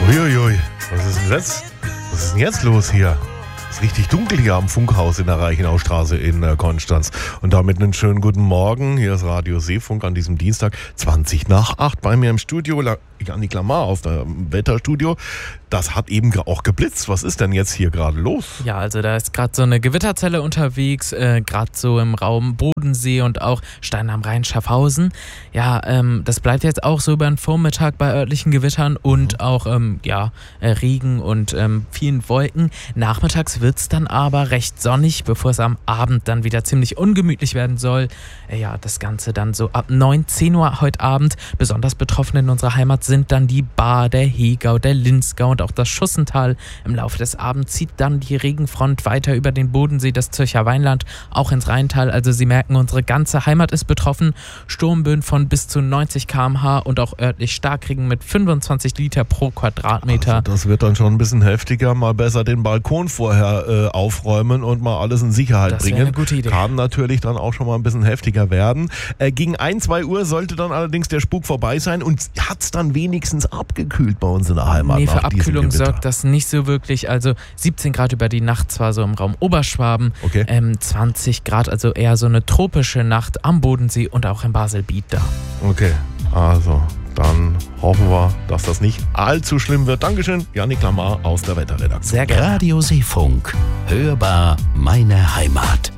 Uiuiui, was ist denn jetzt los hier? Es ist richtig dunkel hier am Funkhaus in der Reichenaustraße in Konstanz. Und damit einen schönen guten Morgen. Hier ist Radio Seefunk an diesem Dienstag, 20:08. Bei mir im Studio, Janik Lamar aus dem Wetterstudio. Das hat eben auch geblitzt. Was ist denn jetzt hier gerade los? Ja, also da ist gerade so eine Gewitterzelle unterwegs, gerade so im Raum Bodensee und auch Stein am Rhein, Schaffhausen. Ja, das bleibt jetzt auch so über den Vormittag bei örtlichen Gewittern und auch Regen und vielen Wolken. Nachmittags wird es dann aber recht sonnig, bevor es am Abend dann wieder ziemlich ungemütlich werden soll. Das Ganze dann so ab 9-10 Uhr heute Abend. Besonders betroffen in unserer Heimat sind dann die Baar, der Hegau, der Linzgau und auch das Schussental. Im Laufe des Abends zieht dann die Regenfront weiter über den Bodensee, das Zürcher Weinland, auch ins Rheintal. Also Sie merken, unsere ganze Heimat ist betroffen. Sturmböen von bis zu 90 km/h und auch örtlich Starkregen mit 25 Liter pro Quadratmeter. Also das wird dann schon ein bisschen heftiger. Mal besser den Balkon vorher aufräumen und mal alles in Sicherheit bringen. Das wäre eine gute Idee. Kann natürlich dann auch schon mal ein bisschen heftiger werden. Gegen 1-2 Uhr sollte dann allerdings der Spuk vorbei sein und hat es dann wenigstens abgekühlt bei uns in der Heimat. Nee, für Abkühlung sorgt das nicht so wirklich. Also 17 Grad über die Nacht zwar so im Raum Oberschwaben, okay. 20 Grad, also eher so eine tropische Nacht am Bodensee und auch im Baselbiet da. Okay, also dann hoffen wir, dass das nicht allzu schlimm wird. Dankeschön, Janik Lamar aus der Wetterredaktion. Sehr gerne. Radio Seefunk. Hörbar meine Heimat.